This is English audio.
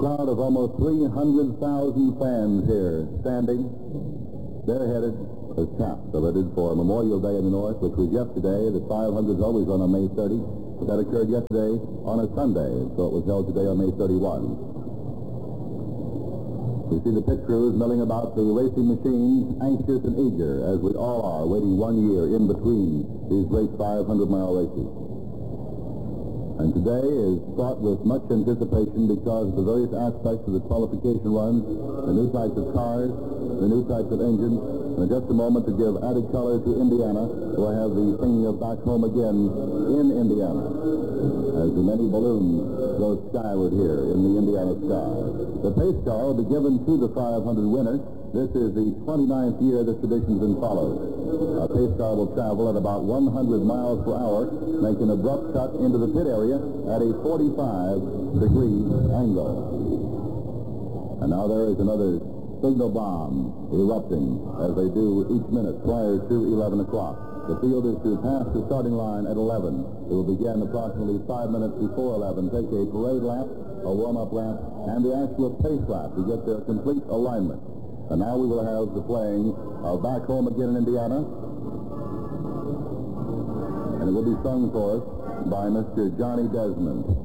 crowd of almost 300,000 fans here standing, bareheaded as chaps, headed for Memorial Day in the North, which was yesterday. The 500 is always run on May 30, but that occurred yesterday on a Sunday, so it was held today on May 31. We see the pit crews milling about the racing machines, anxious and eager, as we all are, waiting 1 year in between these great 500-mile races. And today is fraught with much anticipation because of the various aspects of the qualification runs, the new types of cars, the new types of engines. And in just a moment, to give added color to Indiana, we'll have the singing of Back Home Again in Indiana, as the many balloons go skyward here in the Indiana sky. The pace car will be given to the 500 winner. This is the 29th year this tradition has been followed. A pace car will travel at about 100 miles per hour, make an abrupt cut into the pit area at a 45-degree angle. And now there is another signal bomb erupting as they do each minute prior to 11 o'clock. The field is to pass the starting line at 11. It will begin approximately 5 minutes before 11, take a parade lap, a warm-up lap, and the actual pace lap to get their complete alignment. And now we will have the playing of Back Home Again in Indiana. And it will be sung for us by Mr. Johnny Desmond.